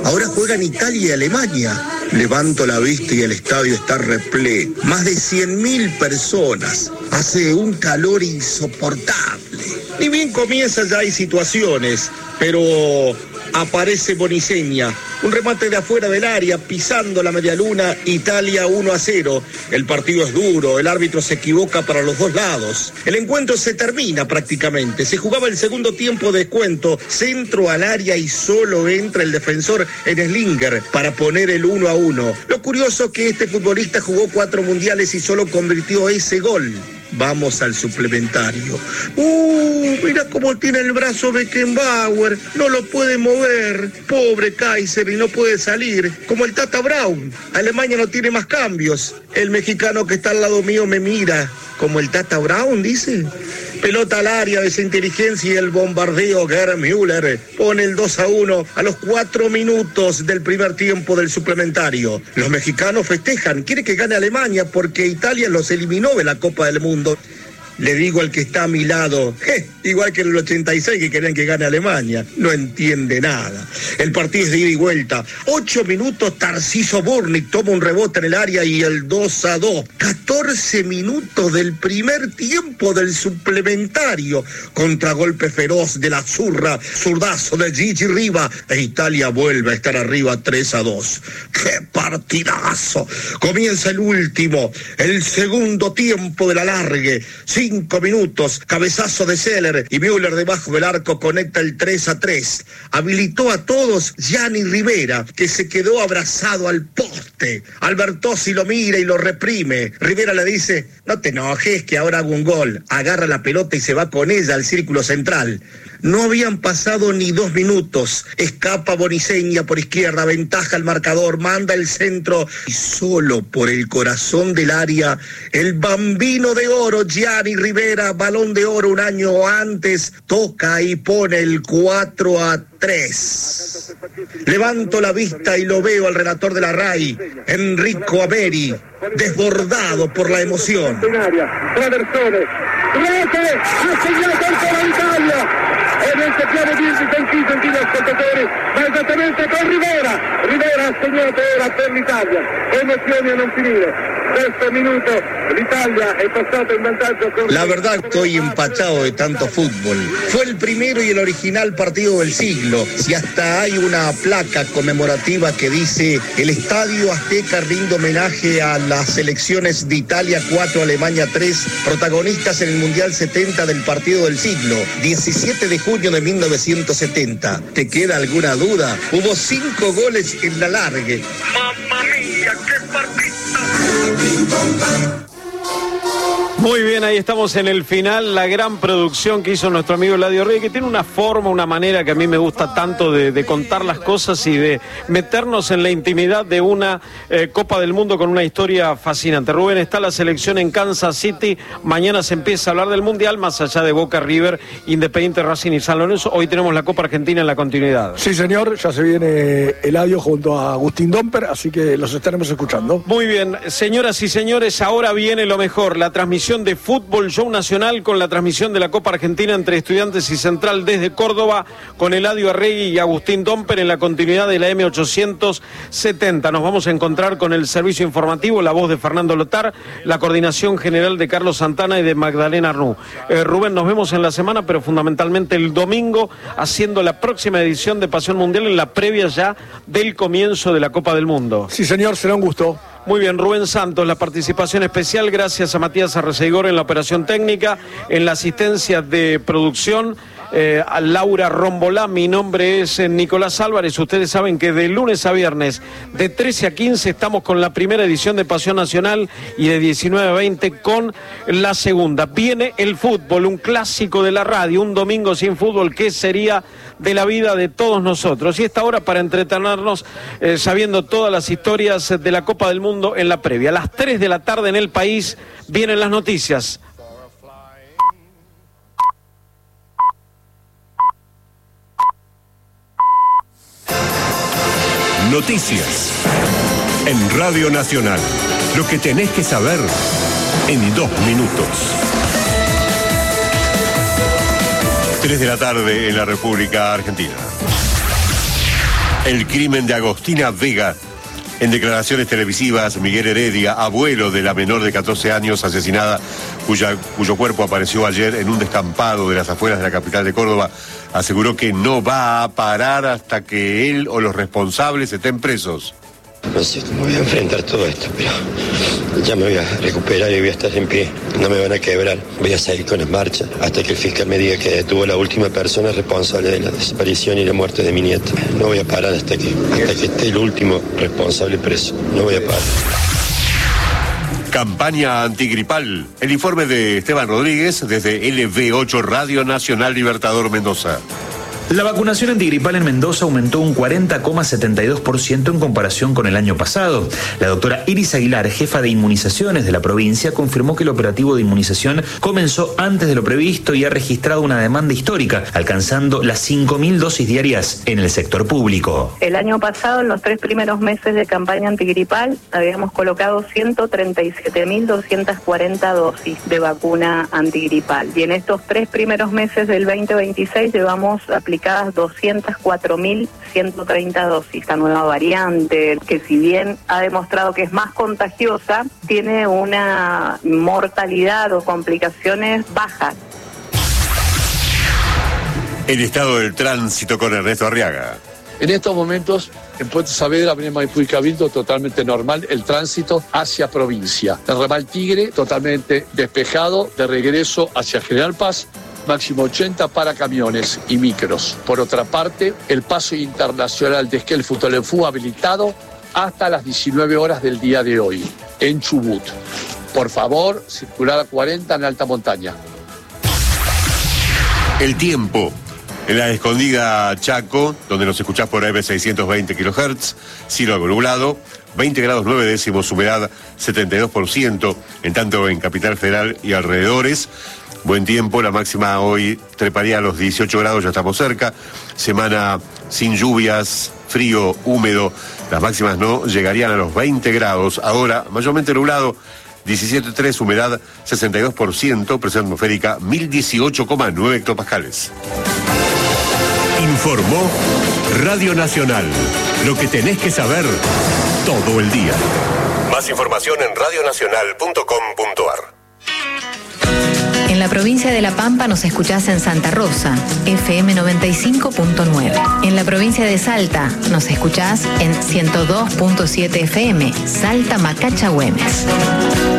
Ahora juegan Italia y Alemania. Levanto la vista y el estadio está repleto. Más de 100.000 personas. Hace un calor insoportable. Ni bien comienza ya hay situaciones, pero aparece Boniseña. Un remate de afuera del área, pisando la medialuna, Italia 1-0. El partido es duro, el árbitro se equivoca para los dos lados. El encuentro se termina prácticamente. Se jugaba el segundo tiempo de descuento, centro al área y solo entra el defensor en Slinger para poner el 1-1. Lo curioso es que este futbolista jugó 4 mundiales y solo convirtió ese gol. Vamos al suplementario. Mira cómo tiene el brazo Beckenbauer. No lo puede mover. Pobre Kaiser, y no puede salir. Como el Tata Brown. Alemania no tiene más cambios. El mexicano que está al lado mío me mira. Como el Tata Brown, dice. Pelota al área, desinteligencia y el bombardeo. Gerd Müller pone el 2-1 a los 4 minutos del primer tiempo del suplementario. Los mexicanos festejan. Quiere que gane Alemania porque Italia los eliminó de la Copa del Mundo. Le digo al que está a mi lado, igual que en el 86 que querían que gane Alemania, no entiende nada. El partido es de ida y vuelta. 8 minutos, Tarcisio Burnick toma un rebote en el área y el 2-2. 14 minutos del primer tiempo del suplementario. Contragolpe feroz de la zurra, zurdazo de Gigi Riva, e Italia vuelve a estar arriba 3-2. ¡Qué partidazo! Comienza el último, el segundo tiempo del alargue. 5 minutos, cabezazo de Seller y Müller debajo del arco conecta el 3-3. Habilitó a todos Gianni Rivera, que se quedó abrazado al poste. Albertozzi lo mira y lo reprime. Rivera le dice, no te enojes que ahora hago un gol. Agarra la pelota y se va con ella al círculo central. No habían pasado ni 2 minutos. Escapa Boniseña por izquierda, ventaja el marcador, manda el centro y solo por el corazón del área, el bambino de oro Gianni Rivera, balón de oro un año antes, toca y pone el 4-3. Levanto la vista y lo veo al relator de la RAI, Enrico Ameri, desbordado por la emoción. Traversone, rete, ha segnato ancora l'Italia. E non sappiamo dirvi con chi, gentili ascoltatori, ma esattamente con Rivera. Rivera ha segnato ora per l'Italia. Emozioni a non finire. Terzo minuto, l'Italia è passata in vantaggio con... La verdad estoy empachado de tanto fútbol. Fue el primero y el original partido del siglo. Y hasta hay una placa conmemorativa que dice: el Estadio Azteca rinde homenaje a las selecciones de Italia 4, Alemania 3, protagonistas en el Mundial 70 del partido del siglo, 17 de junio de 1970. ¿Te queda alguna duda? Hubo 5 goles en la largue. ¡Mamma mía, qué partido! Muy bien, ahí estamos en el final, la gran producción que hizo nuestro amigo Eladio Rey, que tiene una forma, una manera que a mí me gusta tanto de contar las cosas y de meternos en la intimidad de una Copa del Mundo con una historia fascinante. Rubén, está la selección en Kansas City, mañana se empieza a hablar del Mundial, más allá de Boca, River, Independiente, Racing y San Lorenzo. Hoy tenemos la Copa Argentina en la continuidad. Sí, señor, ya se viene Eladio junto a Agustín Domper, así que los estaremos escuchando. Muy bien, señoras y señores, ahora viene lo mejor, la transmisión de Fútbol Show Nacional con la transmisión de la Copa Argentina entre Estudiantes y Central desde Córdoba con Eladio Arregui y Agustín Domper en la continuidad de la M870. Nos vamos a encontrar con el servicio informativo, la voz de Fernando Lotar, la coordinación general de Carlos Santana y de Magdalena Arnú. Rubén, nos vemos en la semana, pero fundamentalmente el domingo haciendo la próxima edición de Pasión Mundial en la previa ya del comienzo de la Copa del Mundo. Sí, señor, será un gusto. Muy bien, Rubén Santos, la participación especial, gracias a Matías Arrecegor en la operación técnica, en la asistencia de producción, a Laura Rombolá. Mi nombre es Nicolás Álvarez. Ustedes saben que de lunes a viernes, de 13 a 15, estamos con la primera edición de Pasión Nacional y de 19 a 20 con la segunda. Viene el fútbol, un clásico de la radio, un domingo sin fútbol, ¿qué sería de la vida de todos nosotros? Y esta hora para entretenernos sabiendo todas las historias de la Copa del Mundo en la previa. A las 3 de la tarde en el país vienen las noticias. Noticias en Radio Nacional. Lo que tenés que saber en 2 minutos. 3 de la tarde en la República Argentina. El crimen de Agostina Vega. En declaraciones televisivas, Miguel Heredia, abuelo de la menor de 14 años asesinada, cuyo cuerpo apareció ayer en un descampado de las afueras de la capital de Córdoba, aseguró que no va a parar hasta que él o los responsables estén presos. No sé cómo voy a enfrentar todo esto, pero ya me voy a recuperar y voy a estar en pie. No me van a quebrar. Voy a seguir con las marchas hasta que el fiscal me diga que detuvo a la última persona responsable de la desaparición y la muerte de mi nieta. No voy a parar hasta que esté el último responsable preso. No voy a parar. Campaña antigripal. El informe de Esteban Rodríguez desde LV8 Radio Nacional Libertador Mendoza. La vacunación antigripal en Mendoza aumentó un 40,72% en comparación con el año pasado. La doctora Iris Aguilar, jefa de inmunizaciones de la provincia, confirmó que el operativo de inmunización comenzó antes de lo previsto y ha registrado una demanda histórica, alcanzando las 5.000 dosis diarias en el sector público. El año pasado, en los 3 primeros meses de campaña antigripal, habíamos colocado 137.240 dosis de vacuna antigripal. Y en estos 3 primeros meses del 2026 llevamos aplicadas 204.130 dosis. Esta nueva variante, que si bien ha demostrado que es más contagiosa, tiene una mortalidad o complicaciones bajas. El estado del tránsito con Ernesto Arriaga. En estos momentos, en Puerto Saavedra, Avenida Maipú y Cabildo, totalmente normal el tránsito hacia provincia. El ramal Tigre, totalmente despejado, de regreso hacia General Paz, máximo 80 para camiones y micros. Por otra parte, el paso internacional de Esquel Futolefú habilitado hasta las 19 horas del día de hoy, en Chubut. Por favor, circular a 40 en alta montaña. El tiempo. En la escondida Chaco, donde nos escuchás por AM 620 kHz, cielo algo nublado, 20 grados 9 décimos, humedad 72%, en tanto en Capital Federal y alrededores. Buen tiempo, la máxima hoy treparía a los 18 grados, ya estamos cerca. Semana sin lluvias, frío, húmedo. Las máximas no llegarían a los 20 grados. Ahora, mayormente nublado, 17,3, humedad 62%, presión atmosférica 1018,9 hectopascales. Informó Radio Nacional. Lo que tenés que saber todo el día. Más información en radionacional.com.ar. En la provincia de La Pampa nos escuchás en Santa Rosa, FM 95.9. En la provincia de Salta nos escuchás en 102.7 FM, Salta Macacha Güemes.